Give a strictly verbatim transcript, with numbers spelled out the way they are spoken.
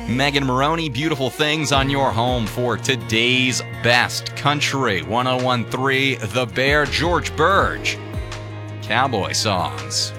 Megan Maroney, Beautiful Things on your home for today's best country. one oh one point three The Bear, George Burge. Cowboy songs.